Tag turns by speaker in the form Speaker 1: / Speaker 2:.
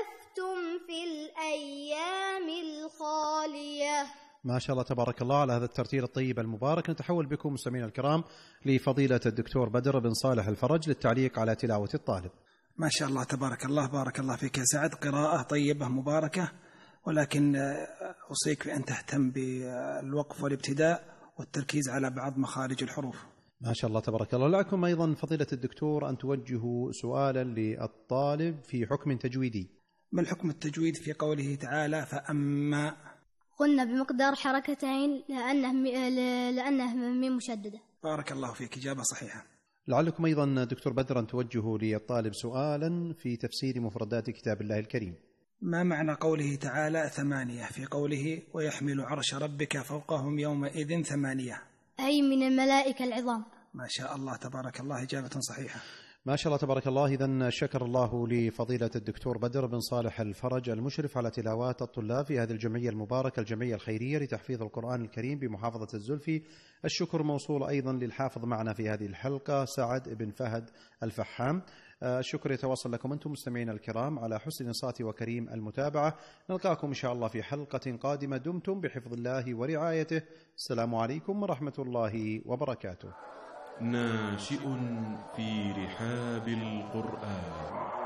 Speaker 1: لستم في الأيام الخالية.
Speaker 2: ما شاء الله تبارك الله على هذا الترتيل الطيب المبارك. نتحول بكم مستمعينا الكرام لفضيلة الدكتور بدر بن صالح الفرج للتعليق على تلاوة الطالب.
Speaker 3: ما شاء الله تبارك الله، بارك الله فيك يا سعد، قراءة طيبة مباركة، ولكن أوصيك بأن تهتم بالوقف والابتداء والتركيز على بعض مخارج الحروف.
Speaker 2: ما شاء الله تبارك الله. لكم أيضا فضيلة الدكتور أن توجهوا سؤالا للطالب في حكم تجويدي.
Speaker 3: ما الحكم التجويد في قوله تعالى فأما؟
Speaker 1: قلنا بمقدار حركتين لأنه ميم مشددة.
Speaker 3: بارك الله فيك، إجابة صحيحة.
Speaker 2: لعلكم أيضا دكتور بدر أن توجهوا للطالب سؤالا في تفسير مفردات كتاب الله الكريم.
Speaker 3: ما معنى قوله تعالى 8 في قوله ويحمل عرش ربك فوقهم يومئذ 8؟
Speaker 1: أي من الملائكة العظام.
Speaker 3: ما شاء الله تبارك الله، إجابة صحيحة.
Speaker 2: ما شاء الله تبارك الله. إذن شكر الله لفضيلة الدكتور بدر بن صالح الفرج المشرف على تلاوات الطلاب في هذه الجمعية المباركة، الجمعية الخيرية لتحفيظ القرآن الكريم بمحافظة الزلفي. الشكر موصول أيضا للحافظ معنا في هذه الحلقة سعد بن فهد الفحام. الشكر يتواصل لكم أنتم مستمعين الكرام على حسن الإنصات وكريم المتابعة. نلقاكم إن شاء الله في حلقة قادمة، دمتم بحفظ الله ورعايته. السلام عليكم ورحمة الله وبركاته.
Speaker 4: ناشئ في رحاب القرآن.